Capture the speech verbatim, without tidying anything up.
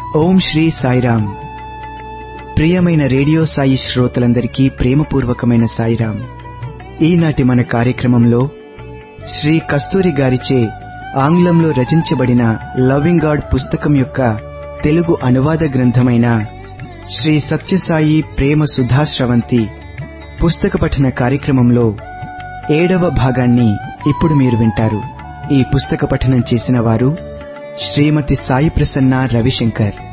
ఓం శ్రీ సాయిరామ్. ప్రియమైన రేడియో సాయి శ్రోతలందరికీ ప్రేమపూర్వకమైన సాయిరామ్. ఈనాటి మన కార్యక్రమంలో శ్రీ కస్తూరి గారిచే ఆంగ్లంలో రచించబడిన లవింగ్ గాడ్ పుస్తకం యొక్క తెలుగు అనువాద గ్రంథమైన శ్రీ సత్యసాయి ప్రేమ సుధాశ్రవంతి పుస్తక పఠన కార్యక్రమంలో ఏడవ భాగాన్ని ఇప్పుడు మీరు వింటారు. ఈ పుస్తక పఠనం చేసిన వారు శ్రీమతి సాయి ప్రసన్న రవిశంకర్.